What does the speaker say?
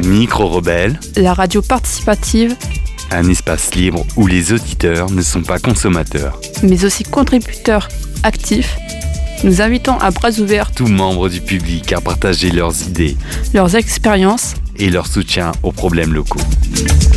Micro-Rebelle, la radio participative, un espace libre où les auditeurs ne sont pas consommateurs, mais aussi contributeurs actifs. Nous invitons à bras ouverts tous membres du public à partager leurs idées, leurs expériences et leur soutien aux problèmes locaux.